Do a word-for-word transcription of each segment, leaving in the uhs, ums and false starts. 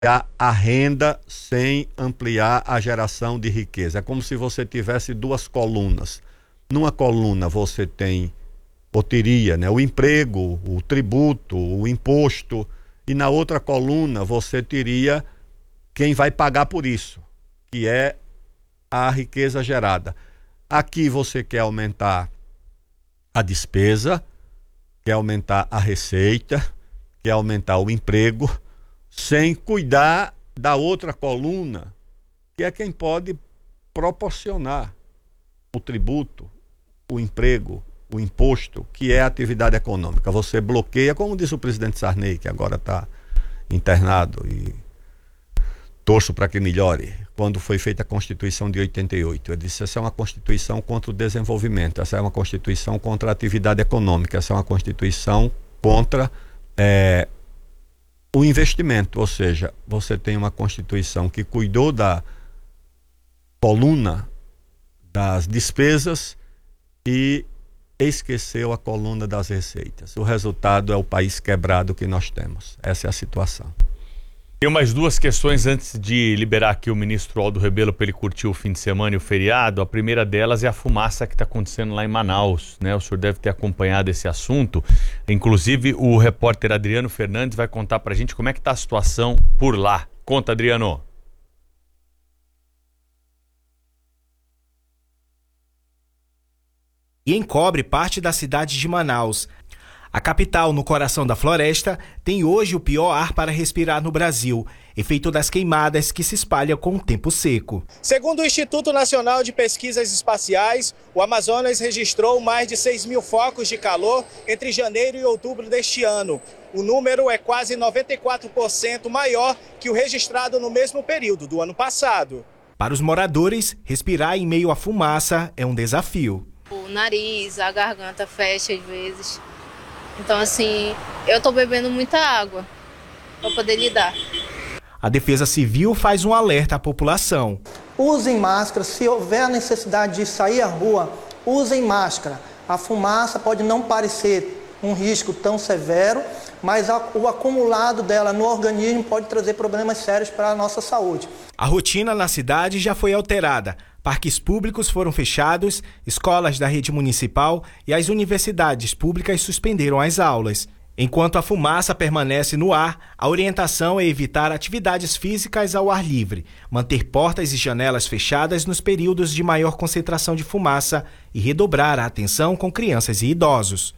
a, a renda sem ampliar a geração de riqueza. É como se você tivesse duas colunas. Numa coluna você tem, ou teria, né, o emprego, o tributo, o imposto, e na outra coluna você teria quem vai pagar por isso, que é a riqueza gerada. Aqui você quer aumentar a despesa, quer aumentar a receita, quer aumentar o emprego, sem cuidar da outra coluna, que é quem pode proporcionar o tributo, o emprego, o imposto, que é a atividade econômica. Você bloqueia, como disse o presidente Sarney, que agora está internado, e torço para que melhore, quando foi feita a Constituição de oitenta e oito. Ele disse: essa é uma Constituição contra o desenvolvimento, essa é uma Constituição contra a atividade econômica, essa é uma Constituição contra é, o investimento. Ou seja, você tem uma Constituição que cuidou da coluna das despesas e esqueceu a coluna das receitas. O resultado é o país quebrado que nós temos. Essa é a situação. Tenho mais duas questões antes de liberar aqui o ministro Aldo Rebelo para ele curtir o fim de semana e o feriado. A primeira delas é a fumaça que está acontecendo lá em Manaus, né? O senhor deve ter acompanhado esse assunto. Inclusive, o repórter Adriano Fernandes vai contar para a gente como é que está a situação por lá. Conta, Adriano. E encobre parte da cidade de Manaus. A capital, no coração da floresta, tem hoje o pior ar para respirar no Brasil, efeito das queimadas que se espalha com o tempo seco. Segundo o Instituto Nacional de Pesquisas Espaciais, o Amazonas registrou mais de seis mil focos de calor entre janeiro e outubro deste ano. O número é quase noventa e quatro por cento maior que o registrado no mesmo período do ano passado. Para os moradores, respirar em meio à fumaça é um desafio. O nariz, a garganta fecha às vezes. Então, assim, eu estou bebendo muita água para poder lidar. A Defesa Civil faz um alerta à população. Usem máscara, se houver a necessidade de sair à rua, usem máscara. A fumaça pode não parecer um risco tão severo, mas o acumulado dela no organismo pode trazer problemas sérios para a nossa saúde. A rotina na cidade já foi alterada. Parques públicos foram fechados, escolas da rede municipal e as universidades públicas suspenderam as aulas. Enquanto a fumaça permanece no ar, a orientação é evitar atividades físicas ao ar livre, manter portas e janelas fechadas nos períodos de maior concentração de fumaça e redobrar a atenção com crianças e idosos.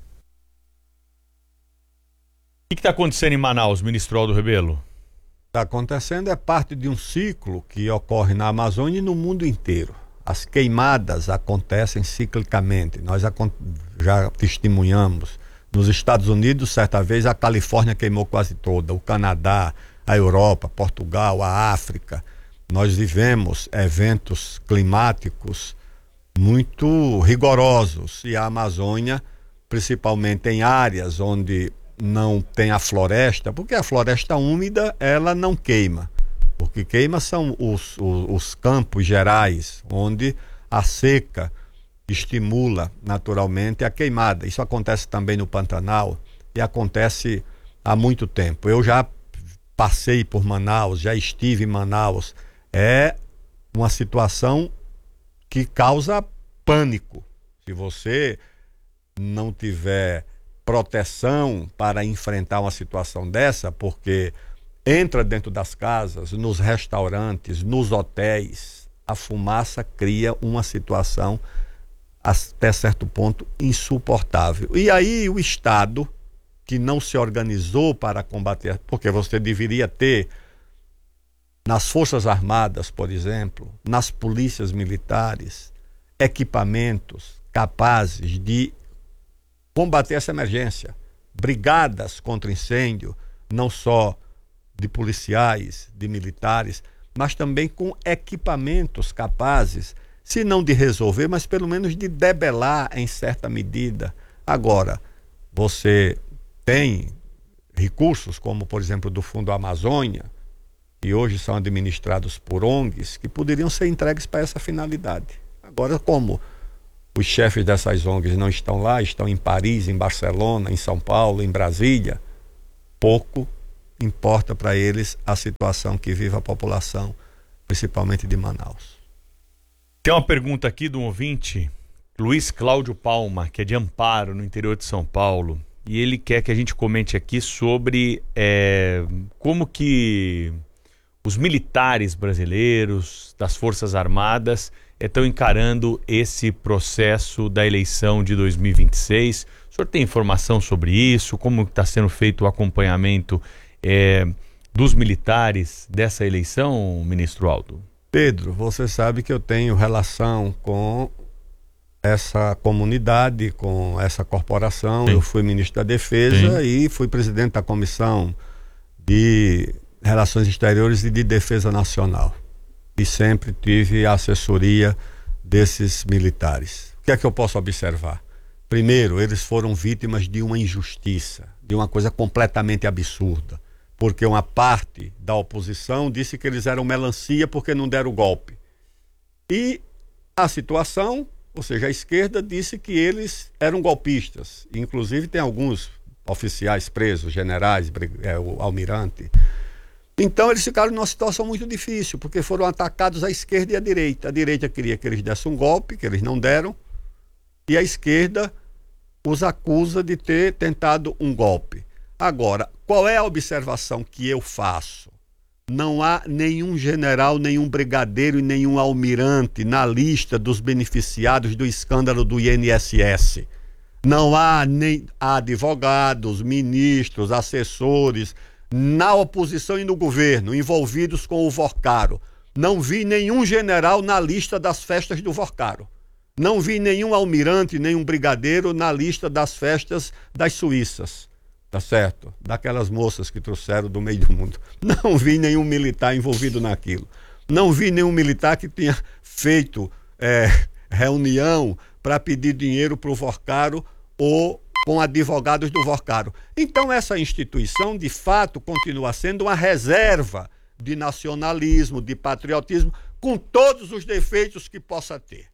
O que está acontecendo em Manaus, ministro Aldo Rebelo? Está acontecendo é parte de um ciclo que ocorre na Amazônia e no mundo inteiro. As queimadas acontecem ciclicamente. Nós já testemunhamos nos Estados Unidos, certa vez a Califórnia queimou quase toda, o Canadá, a Europa, Portugal, a África. Nós vivemos eventos climáticos muito rigorosos e a Amazônia, principalmente em áreas onde não tem a floresta, porque a floresta úmida ela não queima, porque queima são os, os, os campos gerais, onde a seca estimula naturalmente a queimada. Isso acontece também no Pantanal e acontece há muito tempo. Eu já passei por Manaus, já estive em Manaus. É uma situação que causa pânico. Se você não tiver proteção para enfrentar uma situação dessa, porque entra dentro das casas, nos restaurantes, nos hotéis, a fumaça cria uma situação até certo ponto insuportável. E aí o Estado, que não se organizou para combater, porque você deveria ter nas Forças Armadas, por exemplo, nas polícias militares, equipamentos capazes de combater essa emergência, brigadas contra incêndio, não só de policiais, de militares, mas também com equipamentos capazes, se não de resolver, mas pelo menos de debelar em certa medida. Agora, você tem recursos como, por exemplo, do Fundo Amazônia, que hoje são administrados por O N Gs, que poderiam ser entregues para essa finalidade. Agora, como os chefes dessas O N Gs não estão lá, estão em Paris, em Barcelona, em São Paulo, em Brasília, pouco importa para eles a situação que vive a população, principalmente de Manaus. Tem uma pergunta aqui de um ouvinte, Luiz Cláudio Palma, que é de Amparo, no interior de São Paulo, e ele quer que a gente comente aqui sobre é, como que os militares brasileiros, das Forças Armadas, estão encarando esse processo da eleição de dois mil e vinte e seis. O senhor tem informação sobre isso? Como está sendo feito o acompanhamento é, dos militares dessa eleição, ministro Aldo? Pedro, você sabe que eu tenho relação com essa comunidade, com essa corporação. Sim. Eu fui ministro da Defesa. Sim. E fui presidente da Comissão de Relações Exteriores e de Defesa Nacional. E sempre tive a assessoria desses militares. O que é que eu posso observar? Primeiro, eles foram vítimas de uma injustiça, de uma coisa completamente absurda, porque uma parte da oposição disse que eles eram melancia porque não deram o golpe. E a situação, ou seja, a esquerda disse que eles eram golpistas. Inclusive tem alguns oficiais presos, generais, é, o almirante. Então eles ficaram numa situação muito difícil, porque foram atacados à esquerda e à direita. A direita queria que eles dessem um golpe, que eles não deram, e a esquerda os acusa de ter tentado um golpe. Agora, qual é a observação que eu faço? Não há nenhum general, nenhum brigadeiro e nenhum almirante na lista dos beneficiados do escândalo do I N S S. Não há nem há advogados, ministros, assessores na oposição e no governo envolvidos com o Vorcaro. Não vi nenhum general na lista das festas do Vorcaro. Não vi nenhum almirante, nenhum brigadeiro na lista das festas das Suíças. Tá certo? Daquelas moças que trouxeram do meio do mundo. Não vi nenhum militar envolvido naquilo. Não vi nenhum militar que tenha feito é, reunião para pedir dinheiro para o Vorcaro ou com advogados do Vorcaro. Então essa instituição, de fato, continua sendo uma reserva de nacionalismo, de patriotismo, com todos os defeitos que possa ter.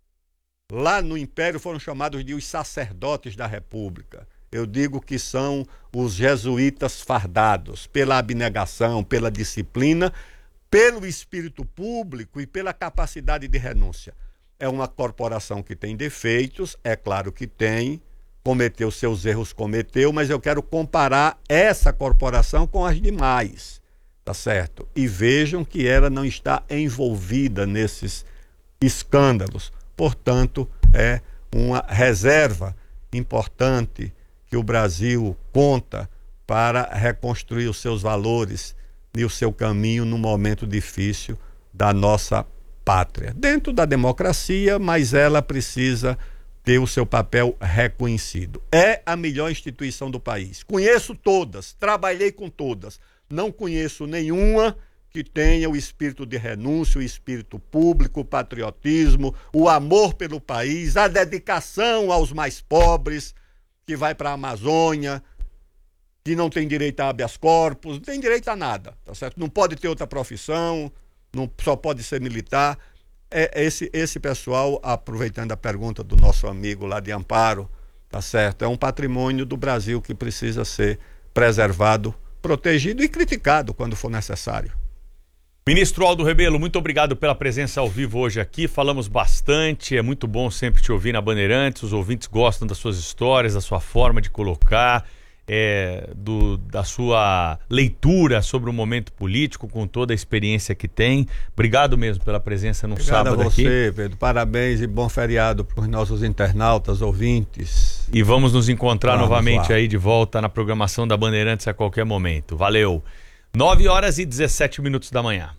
Lá no Império foram chamados de os sacerdotes da República. Eu digo que são os jesuítas fardados, pela abnegação, pela disciplina, pelo espírito público e pela capacidade de renúncia. É uma corporação que tem defeitos, é claro que tem, cometeu seus erros, cometeu, mas eu quero comparar essa corporação com as demais, tá certo? E vejam que ela não está envolvida nesses escândalos. Portanto, é uma reserva importante que o Brasil conta para reconstruir os seus valores e o seu caminho num momento difícil da nossa pátria. Dentro da democracia, mas ela precisa ter o seu papel reconhecido. É a melhor instituição do país. Conheço todas, trabalhei com todas. Não conheço nenhuma que tenha o espírito de renúncia, o espírito público, o patriotismo, o amor pelo país, a dedicação aos mais pobres, que vai para a Amazônia, que não tem direito a habeas corpus, não tem direito a nada, tá certo? Não pode ter outra profissão, não, só pode ser militar. É esse, esse pessoal, aproveitando a pergunta do nosso amigo lá de Amparo, tá certo? É um patrimônio do Brasil que precisa ser preservado, protegido e criticado quando for necessário. Ministro Aldo Rebelo, muito obrigado pela presença ao vivo hoje aqui. Falamos bastante, é muito bom sempre te ouvir na Bandeirantes. Os ouvintes gostam das suas histórias, da sua forma de colocar, é, do, da sua leitura sobre o momento político, com toda a experiência que tem. Obrigado mesmo pela presença no Obrigado sábado a você, aqui. Pedro. Parabéns e bom feriado para os nossos internautas, ouvintes. E vamos nos encontrar vamos novamente lá. aí de volta na programação da Bandeirantes a qualquer momento. Valeu! nove horas e dezessete minutos da manhã.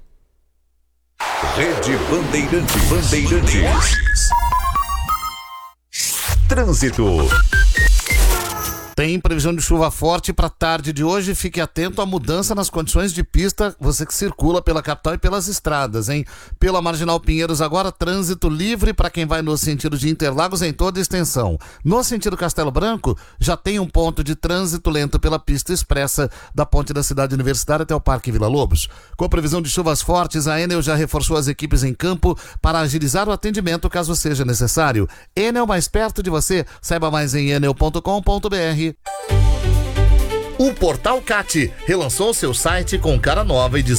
Rede Bandeirantes. Bandeirantes. Trânsito. Tem previsão de chuva forte para tarde de hoje. Fique atento à mudança nas condições de pista, você que circula pela capital e pelas estradas, hein? Pela Marginal Pinheiros agora, trânsito livre para quem vai no sentido de Interlagos em toda a extensão. No sentido Castelo Branco, já tem um ponto de trânsito lento pela pista expressa da ponte da Cidade Universitária até o Parque Vila Lobos. Com a previsão de chuvas fortes, a Enel já reforçou as equipes em campo para agilizar o atendimento caso seja necessário. Enel, mais perto de você. Saiba mais em enel ponto com ponto br. O Portal Cate relançou seu site com cara nova e